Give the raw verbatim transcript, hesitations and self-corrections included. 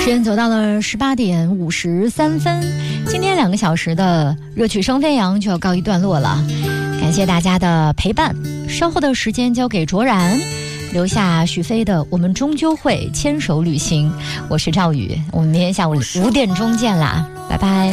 间走到了十八点五十三分，今天两个小时的热曲声飞扬就要告一段落了，感谢大家的陪伴。稍后的时间交给卓然，留下许飞的我们终究会牵手旅行。我是赵宇，我们明天下午五点钟见啦，拜拜。